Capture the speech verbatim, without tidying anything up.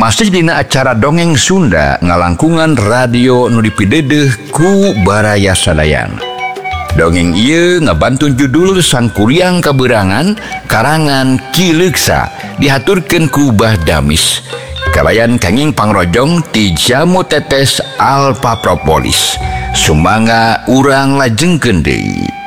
masih dina acara dongeng Sunda ngalangkungan radio nu dipideudeung ku Baraya Sadayan. Dongeng ieu ngabantun judul Sang Kuryang Kaberangan karangan Ki Leuksa dihaturkeun ku Bah Damis. Kalayan kenging pangrojong ti Jamu Tetes Alpa Propolis. Sumangga urang lajengkeun deui.